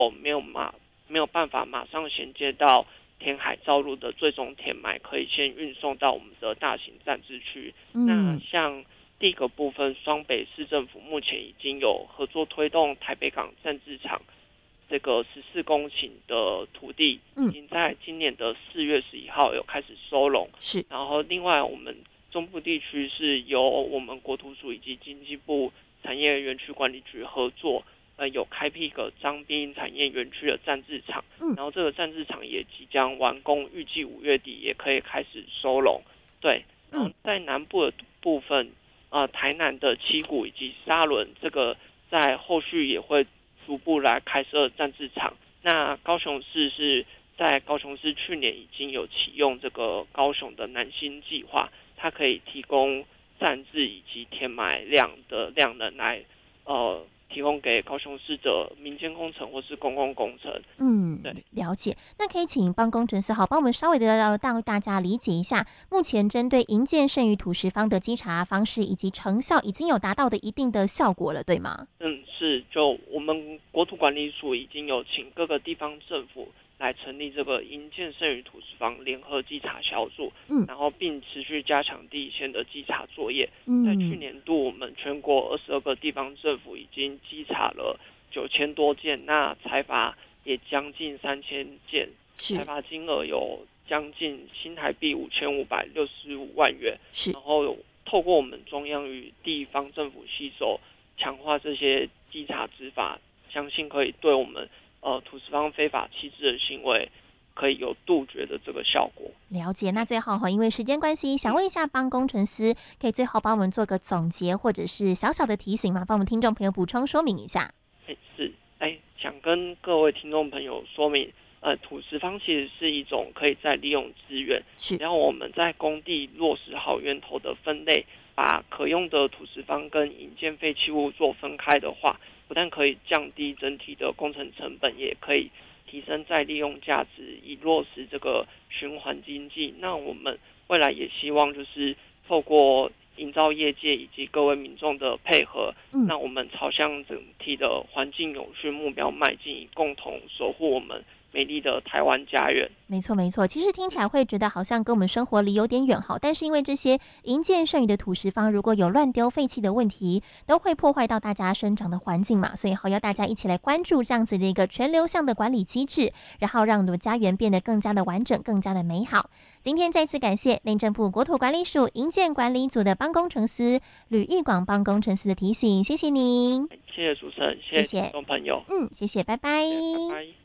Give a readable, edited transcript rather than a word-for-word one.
没有办法马上衔接到填海造陆的最终填埋，可以先运送到我们的大型暂置区。那像第一个部分，双北市政府目前已经有合作推动台北港暂置场这个14公顷的土地，已经在今年的4月11号有开始收容。 是， 然后另外我们中部地区是由我们国土署以及经济部产业园区管理局合作，有开辟一个彰滨产业园区的暂置场，然后这个暂置场也即将完工，预计5月底也可以开始收容。对，然后在南部的部分，台南的七股以及沙仑，这个在后续也会逐步来开设暂置场。那高雄市是在高雄市去年已经有启用这个高雄的南新计划，它可以提供暂置以及填埋量能来提供给高雄市的民间工程或是公共工程。对， 了解。那可以请帮工程师帮我们稍微的让大家理解一下，目前针对营建剩余土石方的稽查方式以及成效已经有达到的一定的效果了，对吗？ 是，就我们国土管理署已经有请各个地方政府来成立这个营建剩余土石方联合稽查小组，然后并持续加强第一线的稽查作业。在去年度，我们全国22个地方政府已经稽查了9000多件，那裁罚也将近3000件，裁罚金额有将近新台币5565万元。然后透过我们中央与地方政府携手，强化这些稽查执法，相信可以对我们土石方非法弃置的行为可以有杜绝的这个效果。 了解。那最后因为时间关系，想问一下帮工程师，可以最后帮我们做个总结或者是小小的提醒吗？帮我们听众朋友补充说明一下。 想跟各位听众朋友说明，土石方其实是一种可以再利用资源，只要我们在工地落实好源头的分类，把可用的土石方跟营建废弃物做分开的话，不但可以降低整体的工程成本，也可以提升再利用价值，以落实这个循环经济。那我们未来也希望就是透过营造业界以及各位民众的配合，那我们朝向整体的环境永续目标迈进，以共同守护我们美丽的台湾家园。 没错没错，其实听起来会觉得好像跟我们生活离有点远但是因为这些营建剩余的土石方如果有乱丢废弃的问题，都会破坏到大家生长的环境嘛，所以要大家一起来关注这样子的一个全流向的管理机制，然后让我们的家园变得更加的完整，更加的美好。今天再次感谢内政部国土管理署营建管理组的帮工程师吕义广帮工程师的提醒，谢谢您。 谢谢主持人，谢谢听众朋友。 谢谢，拜拜。 拜拜。